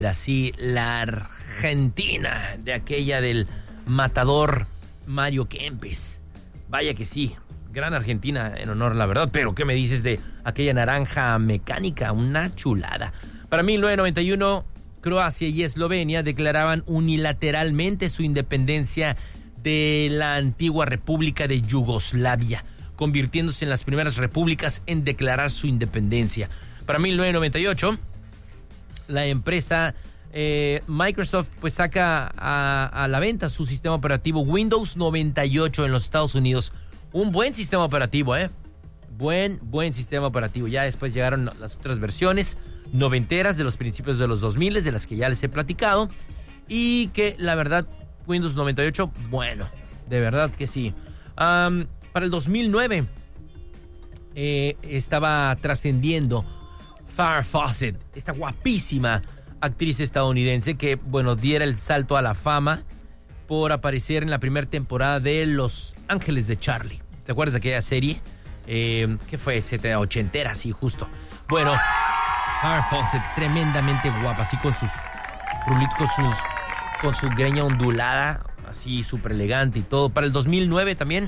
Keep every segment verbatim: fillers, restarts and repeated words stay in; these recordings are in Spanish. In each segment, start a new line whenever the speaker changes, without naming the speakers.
Así, la Argentina, de aquella del matador Mario Kempes. Vaya que sí, gran Argentina en honor, la verdad. Pero, ¿qué me dices de aquella naranja mecánica? Una chulada. Para mil novecientos noventa y uno, Croacia y Eslovenia declaraban unilateralmente su independencia de la antigua República de Yugoslavia, convirtiéndose en las primeras repúblicas en declarar su independencia. Para mil novecientos noventa y ocho, la empresa eh, Microsoft pues saca a, a la venta su sistema operativo Windows noventa y ocho en los Estados Unidos. Un buen sistema operativo, ¿eh? Buen, buen sistema operativo. Ya después llegaron las otras versiones noventeras de los principios de los dos mil, de las que ya les he platicado. Y que la verdad, Windows noventa y ocho, bueno, de verdad que sí. Um, para el dos mil nueve eh, estaba trascendiendo Farrah Fawcett, esta guapísima actriz estadounidense que, bueno, diera el salto a la fama por aparecer en la primera temporada de Los Ángeles de Charlie. ¿Te acuerdas de aquella serie? Eh, ¿Qué fue? Setenta, ochentera, sí, justo. Bueno, Farrah Fawcett, tremendamente guapa, así con sus rulitos, con, sus, con su greña ondulada, así súper elegante y todo. Para el dos mil nueve también,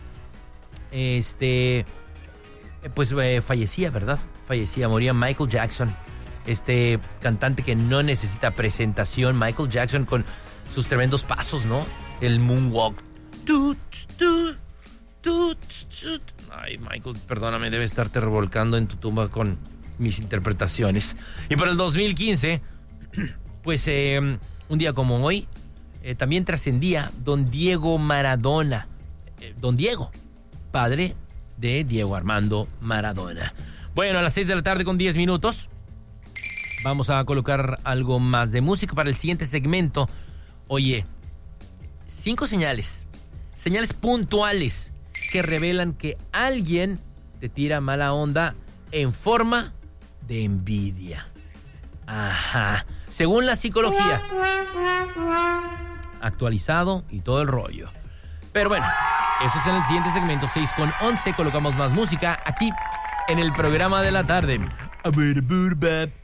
este, pues eh, fallecía, ¿verdad? Fallecía, moría Michael Jackson, este cantante que no necesita presentación. Michael Jackson con sus tremendos pasos, ¿no? El moonwalk. Ay, Michael, perdóname, debe estarte revolcando en tu tumba con mis interpretaciones. Y para el dos mil quince, pues eh, un día como hoy, eh, también trascendía don Diego Maradona. Eh, don Diego, padre de Diego Armando Maradona. Bueno, a las seis de la tarde con diez minutos, vamos a colocar algo más de música para el siguiente segmento. Oye, cinco señales, señales puntuales que revelan que alguien te tira mala onda en forma de envidia. Ajá, según la psicología, actualizado y todo el rollo. Pero bueno, eso es en el siguiente segmento. Seis con once, colocamos más música aquí en el programa de la tarde. A ver,